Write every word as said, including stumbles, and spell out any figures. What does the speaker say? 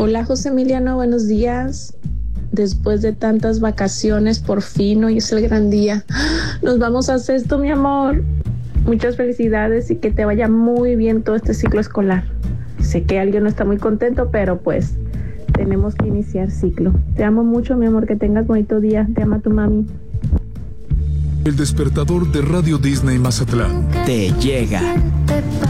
Hola José Emiliano, buenos días. Después de tantas vacaciones, por fin hoy es el gran día. Nos vamos a Sesto, mi amor. Muchas felicidades y que te vaya muy bien todo este ciclo escolar. Sé que alguien no está muy contento, pero pues tenemos que iniciar ciclo. Te amo mucho, mi amor, que tengas bonito día. Te ama tu mami. El despertador de Radio Disney Mazatlán te llega.